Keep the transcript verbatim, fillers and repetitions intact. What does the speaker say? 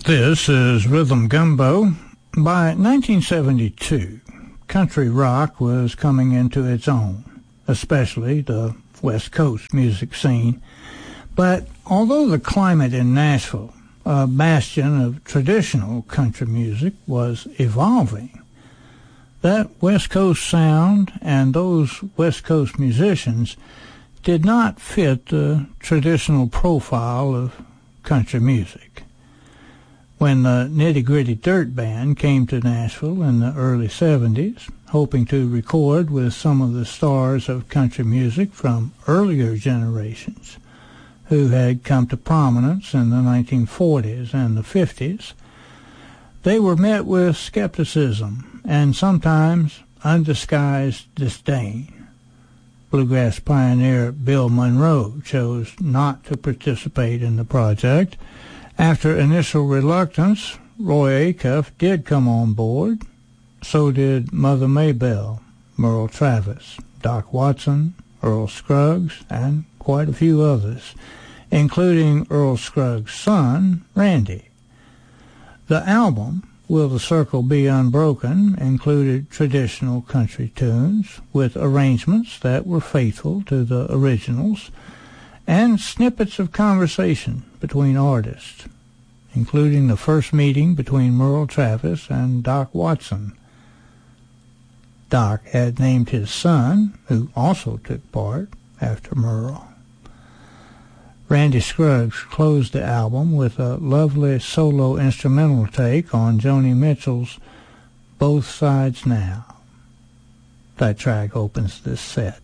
This is Rhythm Gumbo. By nineteen seventy-two, country rock was coming into its own, especially the West Coast music scene. But although the climate in Nashville, a bastion of traditional country music, was evolving, that West Coast sound and those West Coast musicians did not fit the traditional profile of country music. When the Nitty Gritty Dirt Band came to Nashville in the early seventies, hoping to record with some of the stars of country music from earlier generations who had come to prominence in the nineteen forties and the fifties, they were met with skepticism and sometimes undisguised disdain. Bluegrass pioneer Bill Monroe chose not to participate in the project. After initial reluctance, Roy Acuff did come on board. So did Mother Maybelle, Merle Travis, Doc Watson, Earl Scruggs, and quite a few others, including Earl Scruggs' son, Randy. The album, Will the Circle Be Unbroken, included traditional country tunes with arrangements that were faithful to the originals, and snippets of conversation between artists, including the first meeting between Merle Travis and Doc Watson. Doc had named his son, who also took part, after Merle. Randy Scruggs closed the album with a lovely solo instrumental take on Joni Mitchell's Both Sides Now. That track opens this set.